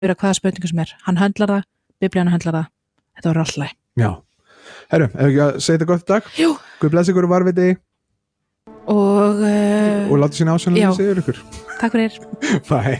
vera hvaða spurningu sem hann höndlar það, biblían höndlar það, þetta var alltaf. Já, herru, ef ekki að segja þetta gott í dag. Jú. Guð blessi ykkur og varviti og láta sína ásannlega sigur ykkur. Takk fyrir. Bye.